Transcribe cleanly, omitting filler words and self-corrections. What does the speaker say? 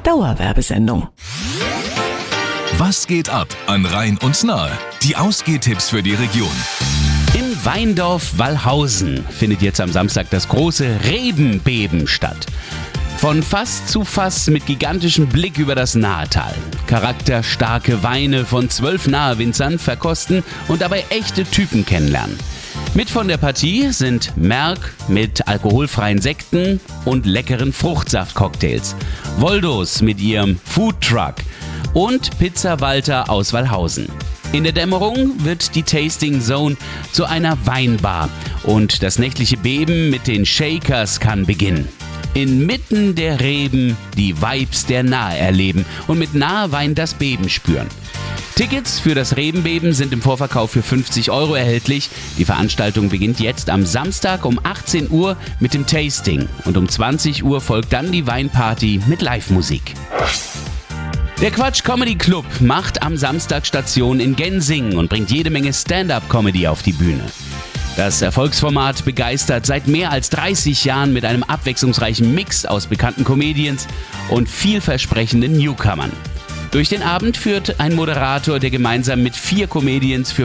Dauerwerbesendung. Was geht ab an Rhein und Nahe? Die Ausgehtipps für die Region. Im Weindorf Wallhausen findet jetzt am Samstag das große Rebenbeben statt. Von Fass zu Fass mit gigantischem Blick über das Nahetal. Charakterstarke Weine von 12 Nahewinzern verkosten und dabei echte Typen kennenlernen. Mit von der Partie sind Merck mit alkoholfreien Sekten und leckeren Fruchtsaftcocktails, Woldos mit ihrem Foodtruck und Pizza Walter aus Wallhausen. In der Dämmerung wird die Tasting Zone zu einer Weinbar und das nächtliche Beben mit den Shakers kann beginnen. Inmitten der Reben die Vibes der Nahe erleben und mit Nahewein das Beben spüren. Tickets für das Rebenbeben sind im Vorverkauf für 50 € erhältlich. Die Veranstaltung beginnt jetzt am Samstag um 18 Uhr mit dem Tasting und um 20 Uhr folgt dann die Weinparty mit Live-Musik. Der Quatsch Comedy Club macht am Samstag Station in Gensingen und bringt jede Menge Stand-up-Comedy auf die Bühne. Das Erfolgsformat begeistert seit mehr als 30 Jahren mit einem abwechslungsreichen Mix aus bekannten Comedians und vielversprechenden Newcomern. Durch den Abend führt ein Moderator, der gemeinsam mit 4 Comedians für